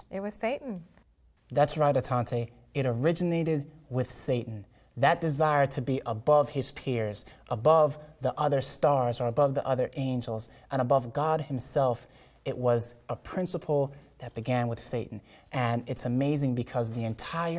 It was Satan. That's right, Atante. It originated with Satan. That desire to be above his peers, above the other stars or above the other angels, and above God himself, it was a principle that began with Satan. And it's amazing because the entire